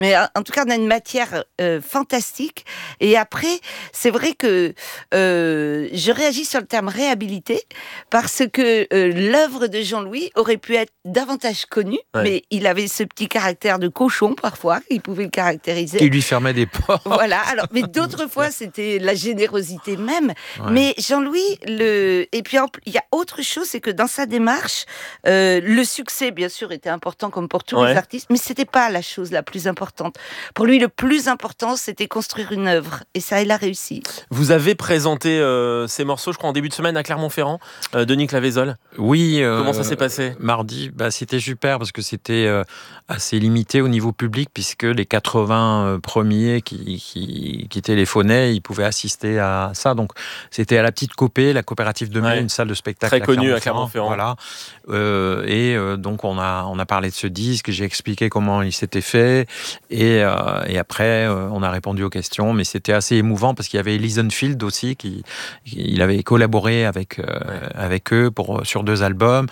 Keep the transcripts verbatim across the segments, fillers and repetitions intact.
Mais en tout cas, on a une matière euh, fantastique. Et après, c'est vrai que euh, je réagis sur le terme réhabilité parce que euh, l'œuvre de Jean-Louis aurait pu être davantage connue, ouais. mais il avait ce petit caractère de cochon parfois, il pouvait le caractériser. Qui lui fermait des portes. Voilà. Alors, mais d'autres fois, c'était la générosité même. Ouais. Mais Jean-Louis, le et puis il y a autre chose, c'est que dans sa démarche, euh, le succès, bien sûr, était important comme pour tous ouais. les artistes, mais c'était pas la chose la plus importante. Pour lui, le plus important, c'était construire une œuvre. Et ça, il a réussi. Vous avez présenté euh, ces morceaux, je crois, en début de semaine à Clermont-Ferrand, euh, Denis Clavezol. Oui. Euh, Comment ça s'est passé ? Mardi, bah, c'était super parce que c'était euh, assez limité au niveau public puisque les quatre-vingts premiers qui, qui, qui téléphonaient, ils pouvaient assister à ça. Donc, c'était à la Petite Copée, la coopérative de Mai, ouais. une salle de spectacle très connue à Clermont-Ferrand. Voilà. Euh, et euh, donc, on a, on a parlé de ce disque, j'ai expliqué comment il s'était fait. Et, euh, et après, euh, on a répondu aux questions, mais c'était assez émouvant parce qu'il y avait Elisenfield aussi, qui, qui il avait collaboré avec euh, ouais. avec eux pour sur deux albums.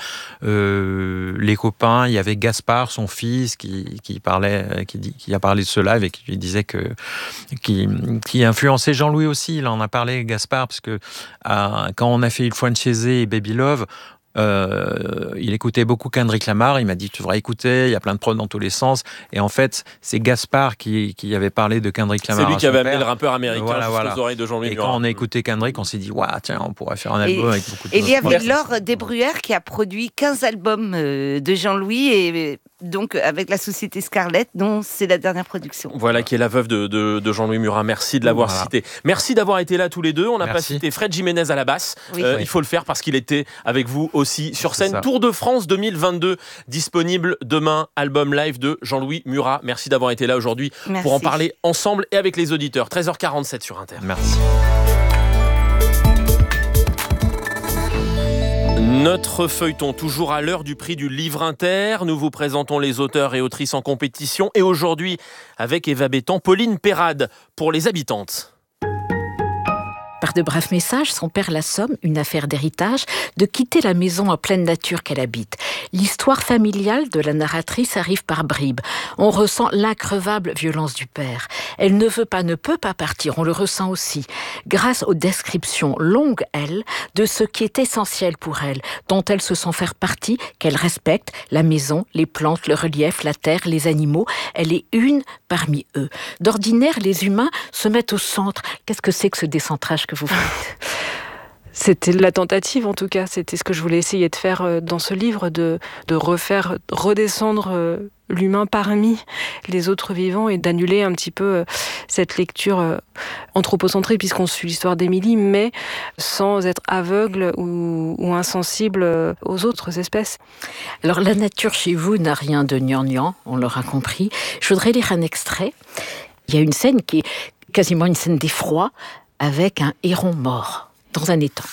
Euh, les copains, il y avait Gaspard, son fils, qui qui parlait, qui, qui a parlé de ce live et qui disait que qui qui influençait Jean-Louis aussi. Il en a parlé, Gaspard, parce que euh, quand on a fait Une fois une Chézé et Baby Love. Euh, il écoutait beaucoup Kendrick Lamar. Il m'a dit tu devrais écouter, il y a plein de prods dans tous les sens. Et en fait, c'est Gaspard qui, qui avait parlé de Kendrick Lamar. C'est lui qui avait amené le rappeur américain voilà, jusqu'aux voilà. oreilles de Jean-Louis Et Murat. quand on a écouté Kendrick, on s'est dit waouh, tiens, on pourrait faire un album et, avec beaucoup de. Et il y avait Laure Desbruyères qui a produit quinze albums de Jean-Louis et donc avec la société Scarlett, dont c'est la dernière production. Voilà, qui est la veuve de, de, de Jean-Louis Murat. Merci de l'avoir voilà. cité. Merci d'avoir été là tous les deux. On n'a pas cité Fred Jiménez à la basse. Oui. Euh, oui. Il faut le faire parce qu'il était avec vous aussi sur scène. Tour de France deux mille vingt-deux, disponible demain, album live de Jean-Louis Murat. Merci d'avoir été là aujourd'hui Merci. Pour en parler ensemble et avec les auditeurs. treize heures quarante-sept sur Inter. Merci. Notre feuilleton, toujours à l'heure du prix du livre Inter. Nous vous présentons les auteurs et autrices en compétition. Et aujourd'hui, avec Eva Bétan, Pauline Perrade, pour les habitantes. Par de braves messages, son père la somme, une affaire d'héritage, de quitter la maison en pleine nature qu'elle habite. L'histoire familiale de la narratrice arrive par bribes. On ressent l'increvable violence du père. Elle ne veut pas, ne peut pas partir, on le ressent aussi. Grâce aux descriptions longues, elle, de ce qui est essentiel pour elle, dont elle se sent faire partie, qu'elle respecte, la maison, les plantes, le relief, la terre, les animaux, elle est une parmi eux. D'ordinaire, les humains se mettent au centre. Qu'est-ce que c'est que ce décentrage que vous faites ? C'était la tentative, en tout cas. C'était ce que je voulais essayer de faire dans ce livre, de, de refaire redescendre l'humain parmi les autres vivants et d'annuler un petit peu cette lecture anthropocentrée, puisqu'on suit l'histoire d'Émilie, mais sans être aveugle ou, ou insensible aux autres espèces. Alors, la nature chez vous n'a rien de gnangnan, on l'aura compris. Je voudrais lire un extrait. Il y a une scène qui est quasiment une scène d'effroi, avec un héron mort dans un étang.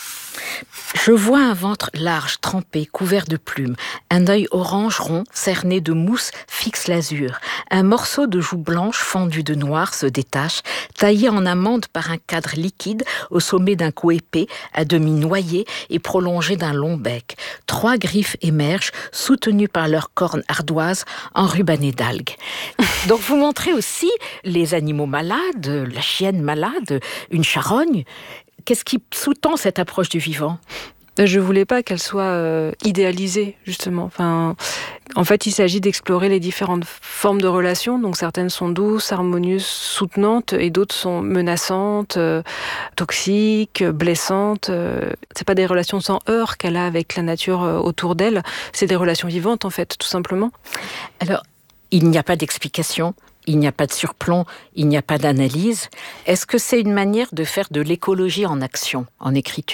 Je vois un ventre large, trempé, couvert de plumes. Un œil orange rond, cerné de mousse, fixe l'azur. Un morceau de joue blanche fendue de noir se détache, taillé en amande par un cadre liquide au sommet d'un cou épais, à demi noyé et prolongé d'un long bec. Trois griffes émergent, soutenues par leurs cornes ardoises, enrubannées d'algues. Donc vous montrez aussi les animaux malades, la chienne malade, une charogne. Qu'est-ce qui sous-tend cette approche du vivant ? Je voulais pas qu'elle soit euh, idéalisée, justement. Enfin, en fait, il s'agit d'explorer les différentes formes de relations. Donc, certaines sont douces, harmonieuses, soutenantes, et d'autres sont menaçantes, euh, toxiques, blessantes. Euh, c'est pas des relations sans heurts qu'elle a avec la nature euh, autour d'elle. C'est des relations vivantes, en fait, tout simplement. Alors, il n'y a pas d'explication. Il n'y a pas de surplomb, il n'y a pas d'analyse. Est-ce que c'est une manière de faire de l'écologie en action, en écriture ?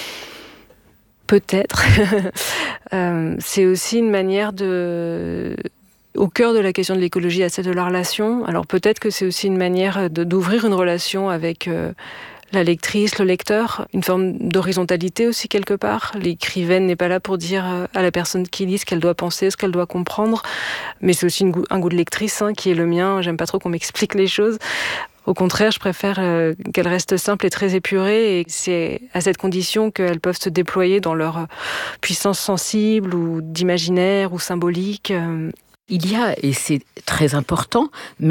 Peut-être. euh, c'est aussi une manière de... Au cœur de la question de l'écologie, il y a celle de la relation. Alors peut-être que c'est aussi une manière de, d'ouvrir une relation avec... Euh, la lectrice, le lecteur, une forme d'horizontalité aussi quelque part. L'écrivaine n'est pas là pour dire à la personne qui lit ce qu'elle doit penser, ce qu'elle doit comprendre, mais c'est aussi une goût, un goût de lectrice hein, qui est le mien. J'aime pas trop qu'on m'explique les choses. Au contraire, je préfère euh, qu'elles restent simples et très épurées, et c'est à cette condition qu'elles peuvent se déployer dans leur puissance sensible ou d'imaginaire ou symbolique. Il y a, et c'est très important,